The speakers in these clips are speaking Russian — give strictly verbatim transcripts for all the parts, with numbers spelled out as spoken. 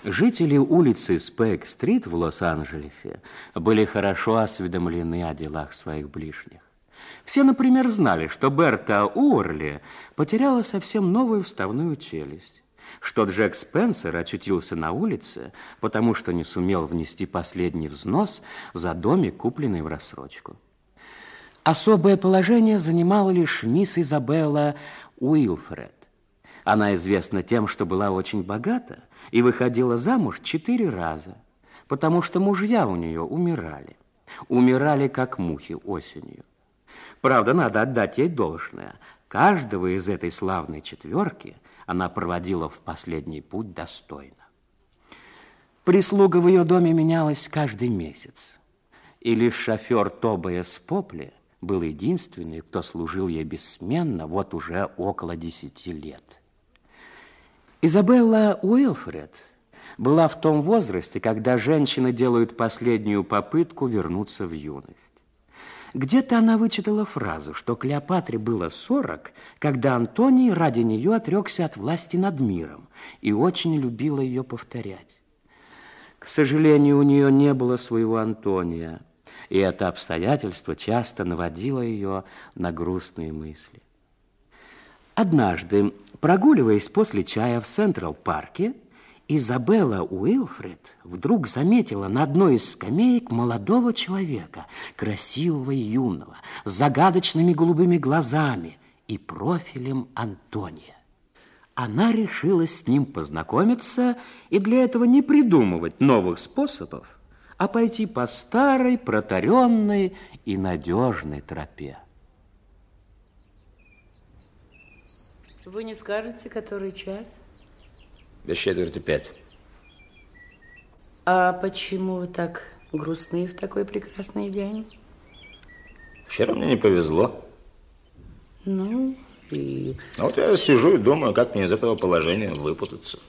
Жители улицы Спейк-стрит в Лос-Анджелесе были хорошо осведомлены о делах своих ближних. Все, например, знали, что Берта Уорли потеряла совсем новую вставную челюсть, что Джек Спенсер очутился на улице, потому что не сумел внести последний взнос за домик, купленный в рассрочку. Особое положение занимала лишь мисс Изабелла Уилфред. Она известна тем, что была очень богата и выходила замуж четыре раза, потому что мужья у нее умирали. Умирали, как мухи осенью. Правда, надо отдать ей должное. Каждого из этой славной четверки она проводила в последний путь достойно. Прислуга в ее доме менялась каждый месяц. И лишь шофер Тобиас Попли был единственный, кто служил ей бессменно вот уже около десяти лет. Изабелла Уилфред была в том возрасте, когда женщины делают последнюю попытку вернуться в юность. Где-то она вычитала фразу, что Клеопатре было сорок, когда Антоний ради нее отрекся от власти над миром и очень любила ее повторять. К сожалению, у нее не было своего Антония, и это обстоятельство часто наводило ее на грустные мысли. Однажды, прогуливаясь после чая в Централ-парке, Изабелла Уилфред вдруг заметила на одной из скамеек молодого человека, красивого и юного, с загадочными голубыми глазами и профилем Антония. Она решила с ним познакомиться и для этого не придумывать новых способов, а пойти по старой, протаренной и надежной тропе. Вы не скажете, который час? Без четверти пять. А почему вы так грустны в такой прекрасный день? Вчера мне не повезло. Ну, и... А вот я сижу и думаю, как мне из этого положения выпутаться.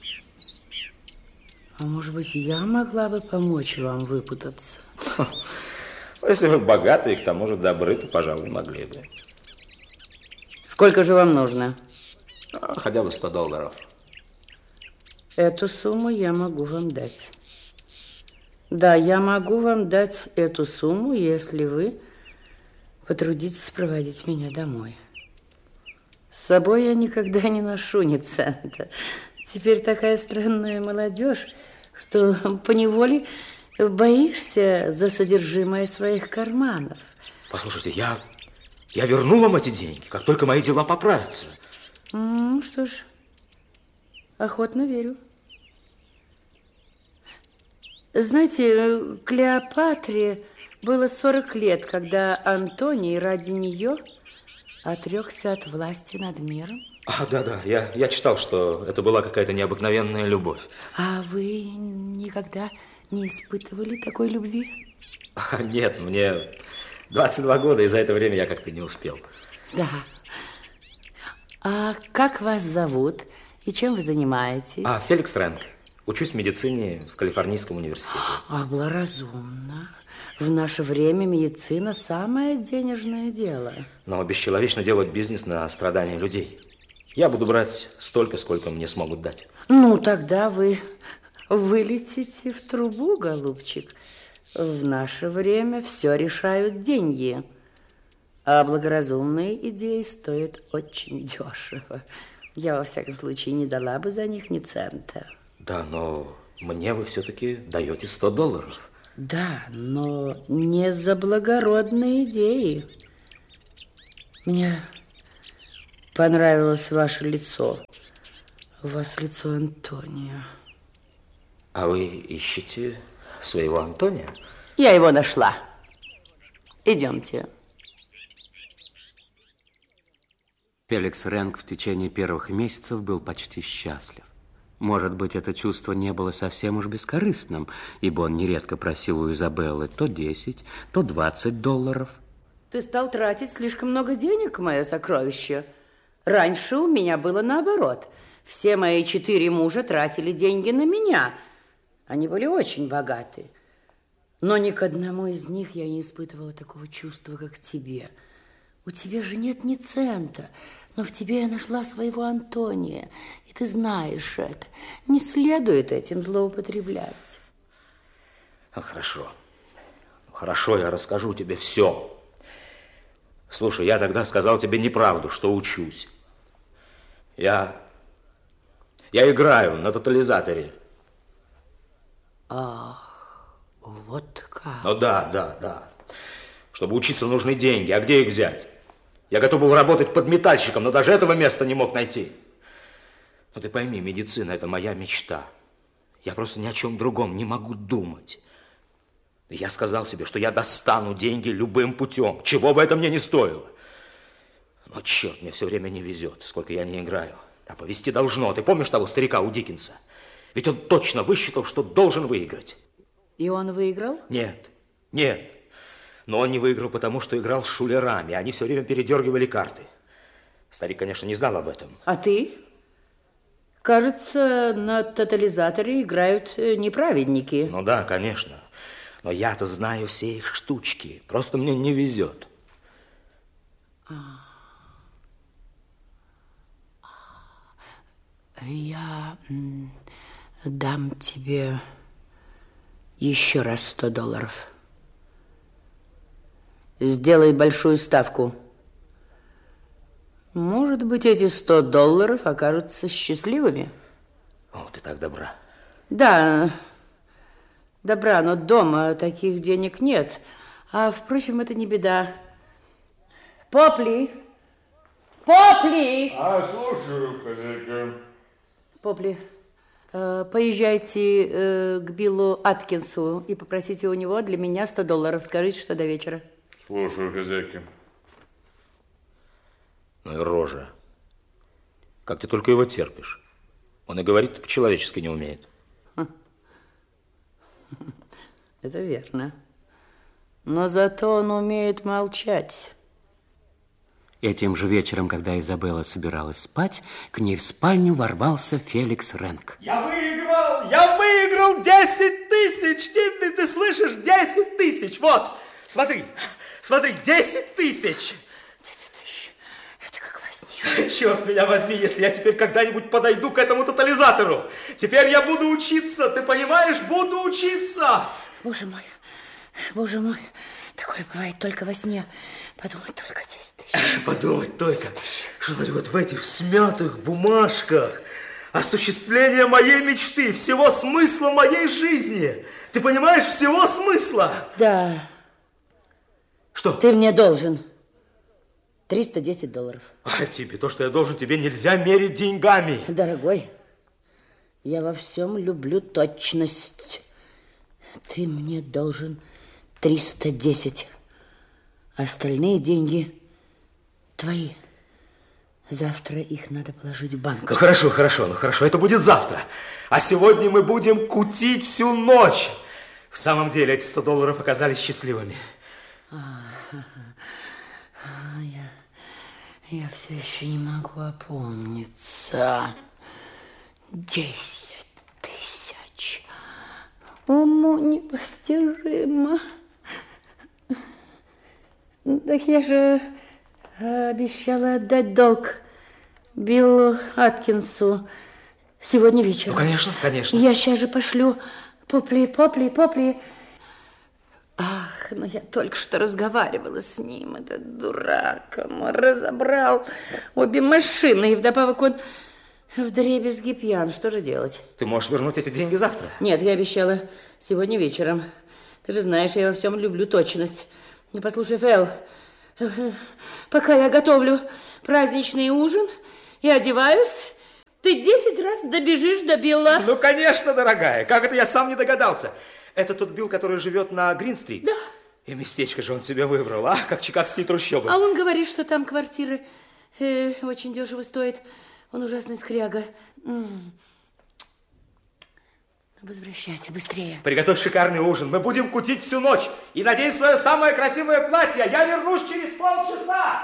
А может быть, я могла бы помочь вам выпутаться? Если вы богаты и к тому же добры, то, пожалуй, могли бы. Сколько же вам нужно? А, хотя бы сто долларов. Эту сумму я могу вам дать. Да, я могу вам дать эту сумму, если вы потрудитесь проводить меня домой. С собой я никогда не ношу ни цента. Теперь такая странная молодежь, что поневоле боишься за содержимое своих карманов. Послушайте, я, я верну вам эти деньги, как только мои дела поправятся. Ну, что ж, охотно верю. Знаете, Клеопатре было сорок лет, когда Антоний ради нее отрекся от власти над миром. А, да-да, я, я читал, что это была какая-то необыкновенная любовь. А вы никогда не испытывали такой любви? А, нет, мне двадцать два года, и за это время я как-то не успел. Да. А как вас зовут и чем вы занимаетесь? А, Феликс Рэнк. Учусь в медицине в Калифорнийском университете. А, благоразумно. В наше время медицина самое денежное дело. Но бесчеловечно делать бизнес на страдания людей. Я буду брать столько, сколько мне смогут дать. Ну, тогда вы вылетите в трубу, голубчик. В наше время все решают деньги. А благоразумные идеи стоят очень дешево. Я, во всяком случае, не дала бы за них ни цента. Да, но мне вы все-таки даете сто долларов. Да, но не за благородные идеи. Мне понравилось ваше лицо. У вас лицо Антония. А вы ищете своего Антония? Я его нашла. Идемте. Феликс Рэнк в течение первых месяцев был почти счастлив. Может быть, это чувство не было совсем уж бескорыстным, ибо он нередко просил у Изабеллы то десять, то двадцать долларов. Ты стал тратить слишком много денег, мое сокровище. Раньше у меня было наоборот. Все мои четыре мужа тратили деньги на меня. Они были очень богаты. Но ни к одному из них я не испытывала такого чувства, как к тебе. У У тебя же нет ни цента, но в тебе я нашла своего Антония, и ты знаешь это. Не следует этим злоупотреблять. А, хорошо. Хорошо, я расскажу тебе все. Слушай, я тогда сказал тебе неправду, что учусь. Я... Я играю на тотализаторе. Ах, вот как. Ну да, да, да. Чтобы учиться, нужны деньги. А где их взять? Я готов был работать подметальщиком, но даже этого места не мог найти. Но ты пойми, медицина – это моя мечта. Я просто ни о чем другом не могу думать. И я сказал себе, что я достану деньги любым путем, чего бы это мне ни стоило. Но, черт, мне все время не везет, сколько я не играю. А повезти должно. Ты помнишь того старика у Диккенса? Ведь он точно высчитал, что должен выиграть. И он выиграл? Нет, нет. Но он не выиграл, потому что играл с шулерами. Они все время передергивали карты. Старик, конечно, не знал об этом. А ты? Кажется, на тотализаторе играют неправедники. Ну да, конечно. Но я-то знаю все их штучки. Просто мне не везет. Я дам тебе еще раз сто долларов. Сделай большую ставку. Может быть, эти сто долларов окажутся счастливыми. О, ты так добра. Да, добра, но дома таких денег нет. А, впрочем, это не беда. Попли! Попли! А, слушаю, хозяйка. Попли, э, поезжайте э, к Биллу Аткинсу и попросите у него для меня сто долларов. Скажите, что до вечера. Слушаю, хозяйка. Ну и рожа. Как ты только его терпишь. Он и говорить по-человечески не умеет. Это верно. Но зато он умеет молчать. Этим же вечером, когда Изабелла собиралась спать, к ней в спальню ворвался Феликс Ренк. Я выиграл! Я выиграл десять тысяч! Тимми, ты слышишь? десять тысяч! Вот, смотри, смотри, десять тысяч! десять тысяч. Это как во сне. Черт меня возьми, если я теперь когда-нибудь подойду к этому тотализатору. Теперь я буду учиться, ты понимаешь? Буду учиться! Боже мой, боже мой, такое бывает только во сне. Подумать только десять тысяч. Подумать только, что вот в этих смятых бумажках осуществление моей мечты, всего смысла моей жизни. Ты понимаешь, всего смысла? Да. Что? Ты мне должен триста десять долларов. А, тебе, то, что я должен, тебе нельзя мерить деньгами. Дорогой, я во всем люблю точность. Ты мне должен триста десять. Остальные деньги твои. Завтра их надо положить в банк. Ну хорошо, хорошо, ну хорошо, это будет завтра. А сегодня мы будем кутить всю ночь. В самом деле, эти сто долларов оказались счастливыми. А, я, я все еще не могу опомниться. Десять тысяч. Уму непостижимо. Так я же обещала отдать долг Биллу Аткинсу сегодня вечером. Ну, конечно, конечно. Я сейчас же пошлю Попли, Попли, Попли. Ах, ну я только что разговаривала с ним, этот дурак. Он разобрал обе машины, и вдобавок он вдребезги пьян. Что же делать? Ты можешь вернуть эти деньги завтра? Нет, я обещала сегодня вечером. Ты же знаешь, я во всем люблю точность. Не послушай, Фэл, пока я готовлю праздничный ужин и одеваюсь, ты десять раз добежишь до Билла. Ну, конечно, дорогая. Как это я сам не догадался? Это тот Билл, который живет на Грин-стрит? Да. И местечко же он себе выбрал, а? Как чикагские трущобы. А он говорит, что там квартиры э, очень дешево стоят. Он ужасный скряга. М-м. Возвращайся быстрее. Приготовь шикарный ужин. Мы будем кутить всю ночь. И надень свое самое красивое платье. Я вернусь через полчаса.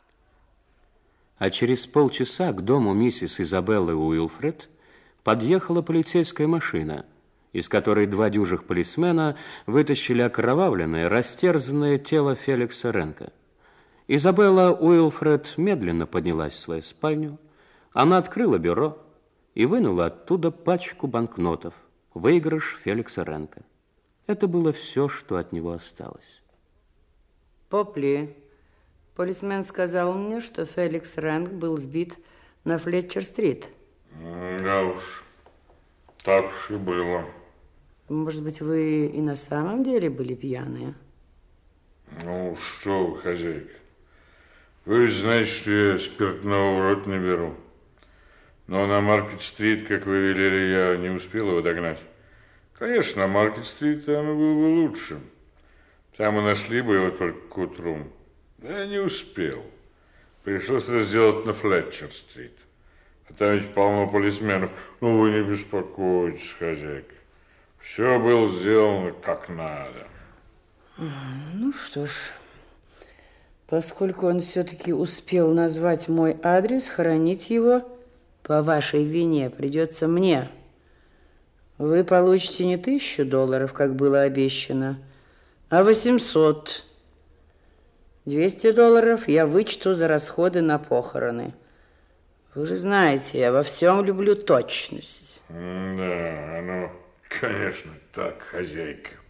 А через полчаса к дому миссис Изабеллы Уилфред подъехала полицейская машина, из которой два дюжих полисмена вытащили окровавленное, растерзанное тело Феликса Ренка. Изабелла Уилфред медленно поднялась в свою спальню. Она открыла бюро и вынула оттуда пачку банкнотов, выигрыш Феликса Ренка. Это было все, что от него осталось. Попли, полисмен сказал мне, что Феликс Ренк был сбит на Флетчер-стрит. Да уж, так уж и было. Может быть, вы и на самом деле были пьяные? Ну, что вы, хозяйка. Вы ведь знаете, что я спиртного в рот не беру. Но на Маркет-стрит, как вы велели, я не успел его догнать. Конечно, на Маркет-стрит оно было бы лучше. Там мы нашли бы его только к утру. Да я не успел. Пришлось это сделать на Флетчер-стрит. А там ведь полно полисменов. Ну, вы не беспокойтесь, хозяйка. Все было сделано как надо. Ну что ж, поскольку он все-таки успел назвать мой адрес, хоронить его по вашей вине придется мне. Вы получите не тысячу долларов, как было обещано, а восемьсот. Двести долларов я вычту за расходы на похороны. Вы же знаете, я во всем люблю точность. Да, оно, конечно, так, хозяйка.